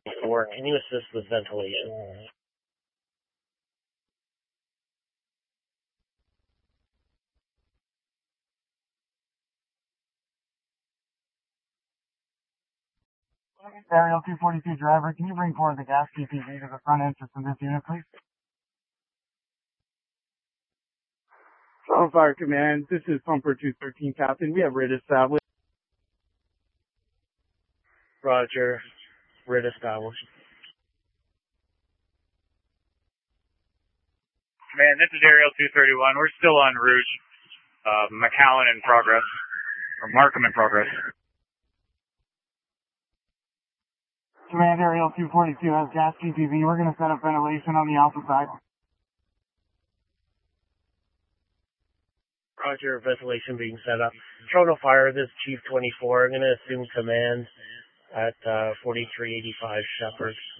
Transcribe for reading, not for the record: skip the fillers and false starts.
4, can you assist with ventilation? Aerial 242 driver, can you bring forward the gas PPV to the front entrance of this unit, please? Fire Command, this is Pumper 213, Captain. We have RID established. Roger. RID established. Command, this is Aerial 231. We're still en route. McAllen in progress. Or Markham in progress. Command, Aerial 242 has gas PPV. We're going to set up ventilation on the alpha side. Roger, ventilation being set up. Toronto Fire, this is Chief 24. I'm going to assume command at 4385 Shepherd.